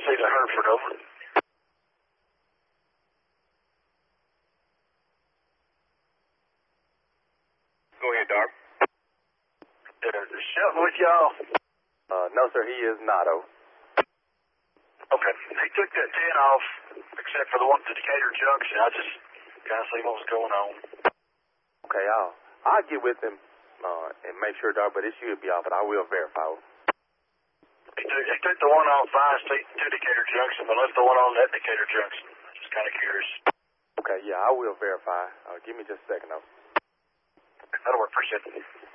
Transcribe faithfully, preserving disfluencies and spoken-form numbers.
see the Hereford over. Go ahead, Doc. Is Shelton with y'all? Uh, no, sir, he is not, oh. Okay. He took that ten off, except for the one to Decatur Junction. I just kind of see what was going on. Okay, I'll, I'll get with him uh, and make sure, Doc, but it should be off, but I will verify. He took, he took the one on five Street to Decatur Junction, but left the one on that Decatur Junction. Just kind of curious. Okay, yeah, I will verify. Uh, give me just a second, though. That'll work. Appreciate it.